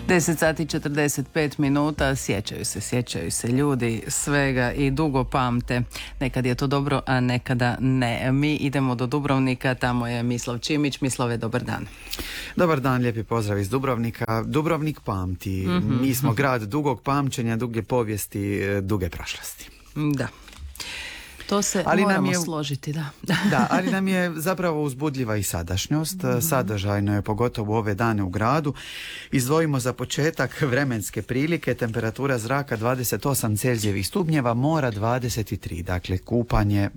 10 sati 45 minuta, sjećaju se ljudi svega i dugo pamte. Nekad je to dobro, a nekada ne. Mi idemo do Dubrovnika, tamo je Mislav Čimić. Mislave, dobar dan. Dobar dan, lijepi pozdrav iz Dubrovnika. Dubrovnik pamti. Mi smo grad dugog pamćenja, duge povijesti, duge prošlosti. Da. To se moramo složiti, da. Da, ali nam je zapravo uzbudljiva i sadašnjost. Sadržajno je pogotovo ove dane u gradu. Izdvojimo za početak vremenske prilike. Temperatura zraka 28 Celzijevih stupnjeva, mora 23. Dakle, kupanje...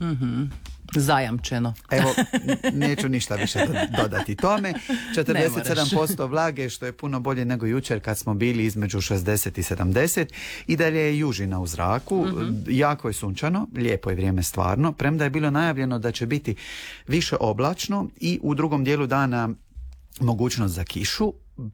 Zajamčeno. Evo, neću ništa više dodati tome. 47% vlage, što je puno bolje nego jučer kad smo bili između 60 i 70. I dalje je južina u zraku. Jako je sunčano, lijepo je vrijeme stvarno, premda je bilo najavljeno da će biti više oblačno i u drugom dijelu dana mogućnost za kišu.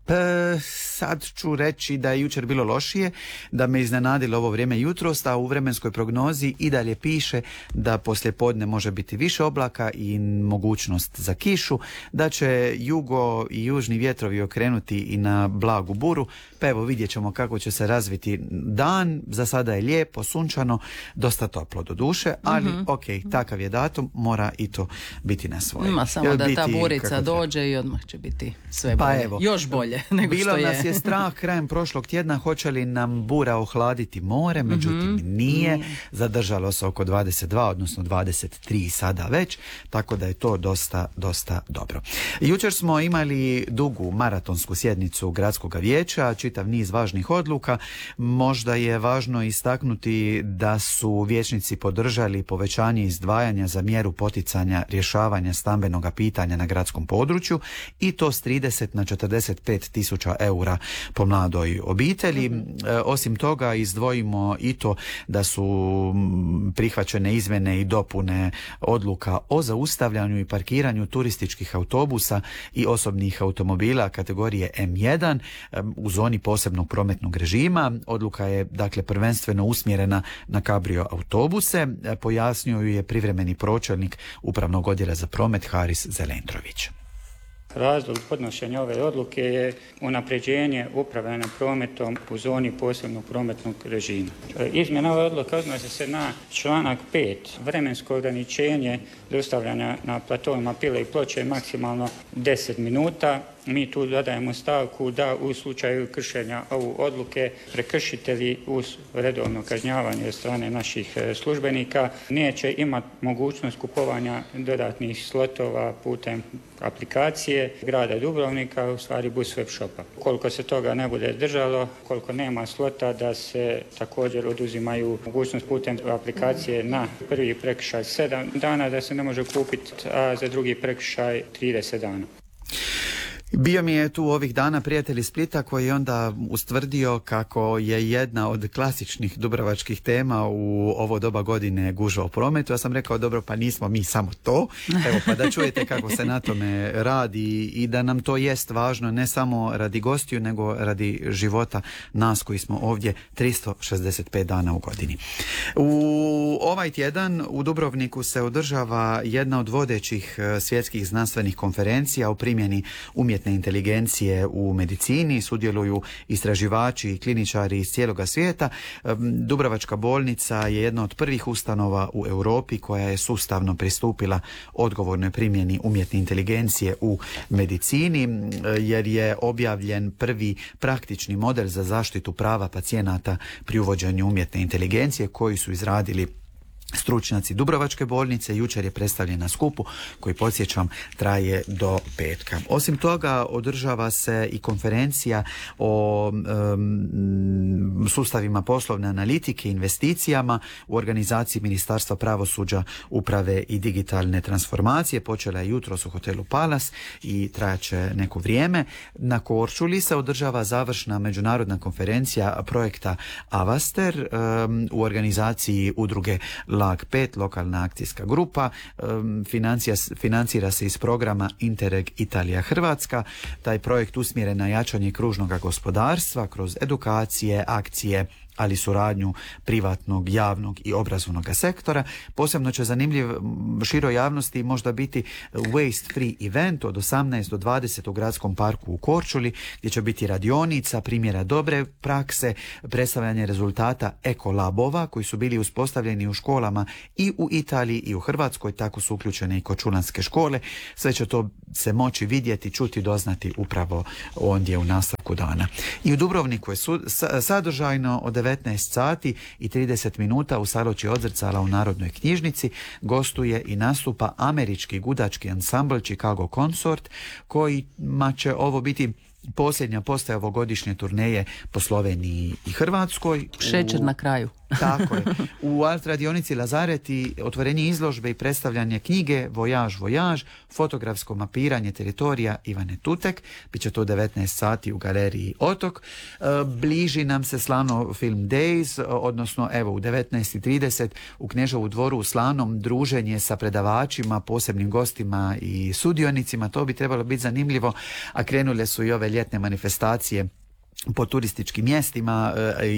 Sad ću reći da je jučer bilo lošije, da me iznenadilo ovo vrijeme jutros, a u vremenskoj prognozi i dalje piše da poslije podne može biti više oblaka i mogućnost za kišu, da će jugo i južni vjetrovi okrenuti i na blagu buru, pa evo vidjet ćemo kako će se razviti dan. Za sada je lijepo, sunčano, dosta toplo do duše, ali takav je datum, mora i to biti na svoje. Samo da ta burica dođe i odmah će biti sve bolje. Evo, još bolje nego bilo što je. Nas je strah krajem prošlog tjedna hoće li nam bura ohladiti more, međutim nije. Zadržalo se oko 22, odnosno 23 sada već, tako da je to dosta dobro. Jučer smo imali dugu maratonsku sjednicu gradskog vijeća, čitav niz važnih odluka. Možda je važno istaknuti da su vijećnici podržali povećanje izdvajanja za mjeru poticanja rješavanja stambenog pitanja na gradskom području i to s 30 na 45.000 eura po mladoj obitelji. Osim toga izdvojimo i to da su prihvaćene izmjene i dopune odluka o zaustavljanju i parkiranju turističkih autobusa i osobnih automobila kategorije M1 u zoni posebnog prometnog režima. Odluka je dakle prvenstveno usmjerena na kabrio autobuse, pojasnio ju je privremeni pročelnik Upravnog odjela za promet Haris Zelendrović. Razlog podnošenja ove odluke je unapređenje upravljanja prometom u zoni posebnog prometnog režima. Izmjena ove odluke odnosi se na članak 5. Vremensko ograničenje zaustavljanja na platovima Pile i Ploče je maksimalno 10 minuta. Mi tu dodajemo stavku da u slučaju kršenja ovu odluke prekršitelji uz redovno kažnjavanje od strane naših službenika neće imati mogućnost kupovanja dodatnih slotova putem aplikacije grada Dubrovnika, u stvari bus web shopa. Koliko se toga ne bude držalo, koliko nema slota, da se također oduzimaju mogućnost putem aplikacije na prvi prekršaj 7 dana, da se ne može kupiti, a za drugi prekršaj 30 dana. Bio mi je tu ovih dana prijatelj iz Splita koji je onda ustvrdio kako je jedna od klasičnih dubrovačkih tema u ovo doba godine gužva u prometu. Ja sam rekao, dobro, pa nismo mi samo to. Evo, pa da čujete kako se na tome radi i da nam to jest važno ne samo radi gostiju, nego radi života nas koji smo ovdje 365 dana u godini. U ovaj tjedan u Dubrovniku se održava jedna od vodećih svjetskih znanstvenih konferencija o primjeni umjetne inteligencije u medicini. Sudjeluju istraživači i kliničari iz cijeloga svijeta. Dubrovačka bolnica je jedna od prvih ustanova u Europi koja je sustavno pristupila odgovornoj primjeni umjetne inteligencije u medicini, jer je objavljen prvi praktični model za zaštitu prava pacijenata pri uvođenju umjetne inteligencije koji su izradili stručnjaci Dubrovačke bolnice. Jučer je predstavljen na skupu koji, podsjećam, traje do petka. Osim toga održava se i konferencija o sustavima poslovne analitike i investicijama u organizaciji Ministarstva pravosuđa, uprave i digitalne transformacije. Počela je jutros u hotelu Palace i trajaće neko vrijeme. Na Korčuli se održava završna međunarodna konferencija projekta Avaster u organizaciji udruge LAG 5, lokalna akcijska grupa. Financira se iz programa Interreg Italija Hrvatska. Taj projekt usmjeren na jačanje kružnog gospodarstva kroz edukacije, akcije ali suradnju privatnog, javnog i obrazovnog sektora. Posebno će zanimljiv široj javnosti možda biti Waste Free event od 18 do 20 u Gradskom parku u Korčuli, gdje će biti radionica, primjera dobre prakse, predstavljanje rezultata ekolabova koji su bili uspostavljeni u školama i u Italiji i u Hrvatskoj, tako su uključene i kočulanske škole. Sve će to se moći vidjeti, čuti, doznati upravo ondje u nastavku dana. I u Dubrovniku je sadržajno od 19 sati i 30 minuta u Saloči Odzrcala u Narodnoj knjižnici gostuje i nastupa američki gudački ansambl Chicago Consort, kojima će ovo biti posljednja postaja ovogodišnje turneje po Sloveniji i Hrvatskoj. Šećer na kraju. Tako je. U Art radionici Lazareti otvorenje izložbe i predstavljanje knjige Vojaž, Vojaž, fotografsko mapiranje teritorija Ivane Tutek, bit će to 19 sati u galeriji Otok. Bliži nam se Slano Film Days, odnosno evo u 19:30 u Knežovu dvoru u Slanom druženje sa predavačima, posebnim gostima i sudionicima. To bi trebalo biti zanimljivo, a krenule su i ove ljetne manifestacije po turističkim mjestima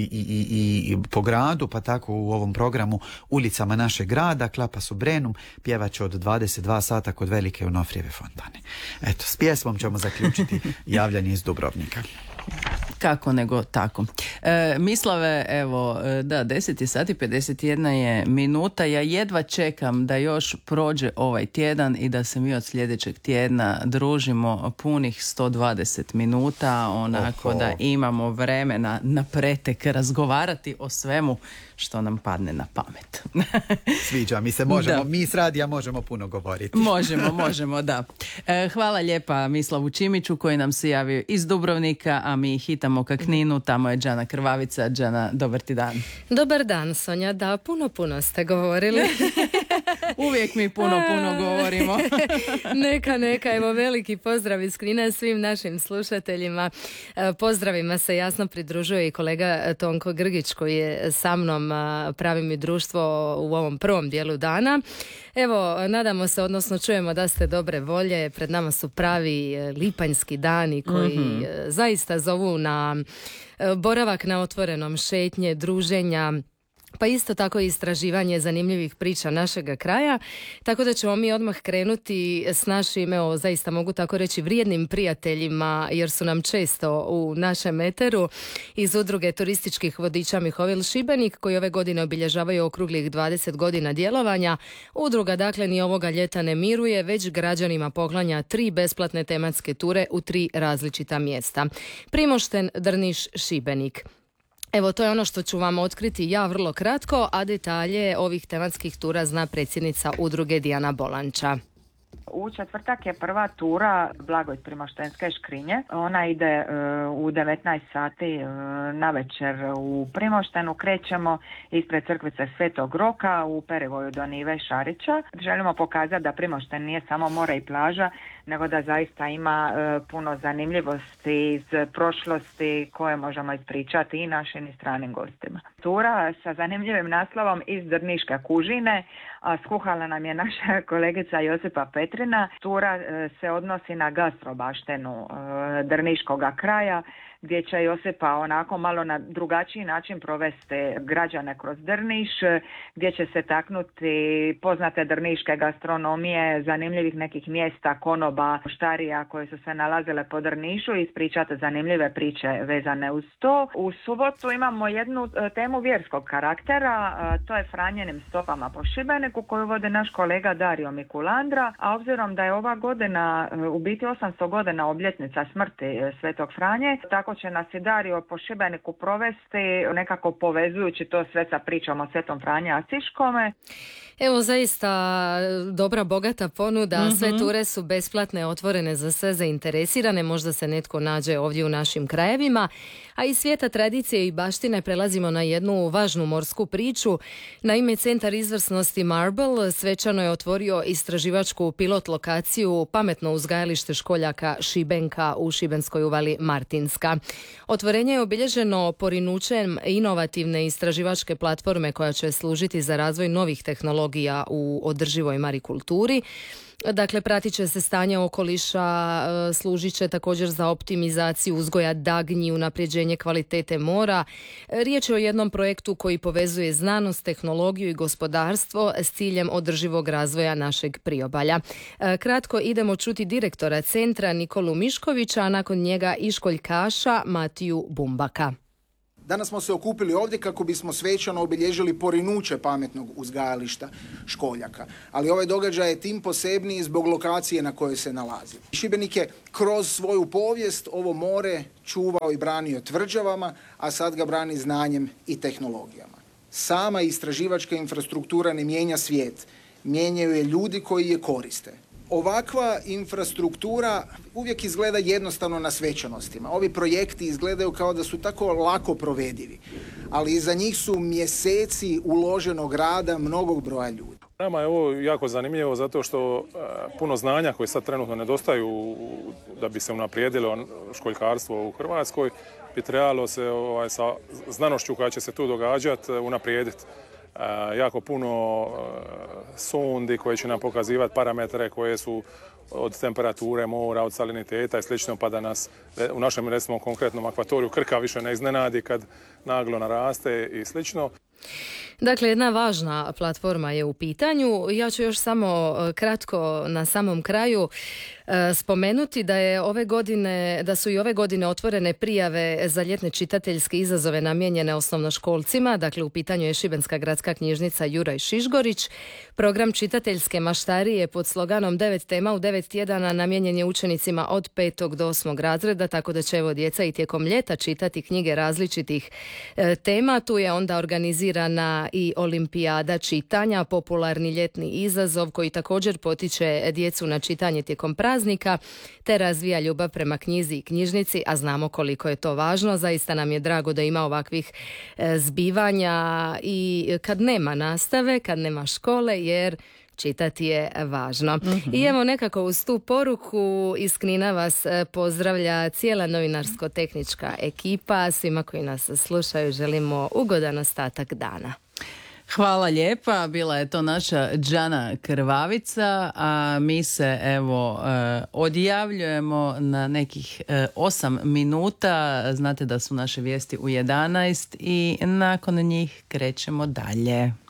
i po gradu, pa tako u ovom programu ulicama našeg grada. Klapa su Brenum, pjevat će od 22 sata kod Velike Onofrijeve fontane. Eto, s pjesmom ćemo zaključiti javljanje iz Dubrovnika. Kako nego tako. Mislave, evo, da, 10 sati 51 je minuta. Ja jedva čekam da još prođe ovaj tjedan i da se mi od sljedećeg tjedna družimo punih 120 minuta, onako da imamo vremena na pretek razgovarati o svemu što nam padne na pamet. Sviđa mi se, možemo, mi s radija možemo puno govoriti. Možemo, da. Hvala lijepa Mislavu Čimiću koji nam se javio iz Dubrovnika, a mi hitamo ka Kninu, tamo je Đana Krvavica. Đana, dobar ti dan. Dobar dan, Sonja, da, puno ste govorili. Uvijek mi puno govorimo. Neka, evo veliki pozdrav iz Knina svim našim slušateljima. Pozdravima se jasno pridružuje i kolega Tonko Grgić koji je sa mnom, pravi mi društvo u ovom prvom dijelu dana. Evo, nadamo se, odnosno čujemo da ste dobre volje, pred nama su pravi lipanjski dani koji zaista zovu na boravak na otvorenom, šetnje, druženja, pa isto tako i istraživanje zanimljivih priča našega kraja, tako da ćemo mi odmah krenuti s našim, evo, zaista mogu tako reći, vrijednim prijateljima, jer su nam često u našem eteru iz udruge turističkih vodiča Mihovil Šibenik, koji ove godine obilježavaju okruglih 20 godina djelovanja. Udruga, dakle, ni ovoga ljeta ne miruje, već građanima poklanja 3 besplatne tematske ture u 3 različita mjesta. Primošten, Drniš, Šibenik. Evo, to je ono što ću vam otkriti ja vrlo kratko, a detalje ovih tematskih tura zna predsjednica udruge Dijana Bolanča. U četvrtak je prva tura Blagoj Primoštenske škrinje. Ona ide u 19 sati na večer u Primoštenu. Krećemo ispred crkvice Svetog Roka u perivoju do Nive Šarića. Želimo pokazati da Primošten nije samo more i plaža, nego da zaista ima puno zanimljivosti iz prošlosti koje možemo ispričati i našim i stranim gostima. Tura sa zanimljivim naslovom Iz Drniške kužine, a skuhala nam je naša kolegica Josipa Petrina. Tura se odnosi na gastrobaštenu drniškoga kraja, gdje će Josipa onako malo na drugačiji način provesti građane kroz Drniš, gdje će se taknuti poznate drniške gastronomije, zanimljivih nekih mjesta, konoba, štarija koje su se nalazile po Drnišu i ispričati zanimljive priče vezane uz to. U subotu imamo jednu temu vjerskog karaktera, to je Franjenim stopama po Šibeniku koju vodi naš kolega Dario Mikulandra, a obzirom da je ova godina u biti 800 godina obljetnica smrti Svetog Franje, tako će nas i Dario po Šibeniku provesti, nekako povezujući to sve sa pričom o Svetom Franje Asiškome. Evo, zaista dobra, bogata ponuda. Sve ture su besplatne, otvorene za sve zainteresirane. Možda se netko nađe ovdje u našim krajevima. A iz svijeta tradicije i baštine prelazimo na jednu važnu morsku priču. Naime, Centar izvrsnosti Marble svečano je otvorio istraživačku pilot lokaciju pametno uzgajalište školjaka Šibenka u Šibenskoj uvali Martinska. Otvorenje je obilježeno porinućem inovativne istraživačke platforme koja će služiti za razvoj novih tehnologija u održivoj marikulturi. Dakle, pratit će se stanje okoliša, služit će također za optimizaciju uzgoja dagnji, unapređenje kvalitete mora. Riječ je o jednom projektu koji povezuje znanost, tehnologiju i gospodarstvo s ciljem održivog razvoja našeg priobalja. Kratko idemo čuti direktora centra Nikolu Miškovića, a nakon njega i školjkaša Matiju Bumbaka. Danas smo se okupili ovdje kako bismo svečano obilježili porinuće pametnog uzgajališta školjaka. Ali ovaj događaj je tim posebniji zbog lokacije na kojoj se nalazi. Šibenik je kroz svoju povijest ovo more čuvao i branio tvrđavama, a sad ga brani znanjem i tehnologijama. Sama istraživačka infrastruktura ne mijenja svijet, mijenjaju je ljudi koji je koriste. Ovakva infrastruktura uvijek izgleda jednostavno na svečanostima. Ovi projekti izgledaju kao da su tako lako provedivi, ali iza njih su mjeseci uloženog rada mnogog broja ljudi. Nama je ovo jako zanimljivo zato što puno znanja koje sad trenutno nedostaju da bi se unaprijedilo školjkarstvo u Hrvatskoj bi trebalo se sa znanošću koja će se tu događati unaprijediti. Jako puno sondi koje će nam pokazivati parametre koje su od temperature mora, od saliniteta i slično, pa da nas u našem recimo konkretnom akvatoriju Krka više ne iznenadi kad naglo naraste i slično. Dakle, jedna važna platforma je u pitanju. Ja ću još samo kratko na samom kraju spomenuti da su i ove godine otvorene prijave za ljetne čitateljske izazove namijenjene osnovnoškolcima. Dakle, u pitanju je Šibenska gradska knjižnica Juraj Šišgorić. Program čitateljske maštarije pod sloganom 9 tema u 9 tjedana namijenjen je učenicima od 5. do 8. razreda, tako da će evo djeca i tijekom ljeta čitati knjige različitih tema. Tu je onda organizirana i olimpijada čitanja, popularni ljetni izazov koji također potiče djecu na čitanje tijekom praznika te razvija ljubav prema knjizi i knjižnici, a znamo koliko je to važno. Zaista nam je drago da ima ovakvih zbivanja i kad nema nastave, kad nema škole, jer čitati je važno. Mm-hmm. I evo nekako uz tu poruku iz Knina vas pozdravlja cijela novinarsko-tehnička ekipa. Svima koji nas slušaju želimo ugodan ostatak dana. Hvala lijepa, bila je to naša Džana Krvavica, a mi se evo odjavljujemo na nekih 8 minuta, znate da su naše vijesti u 11 i nakon njih krećemo dalje.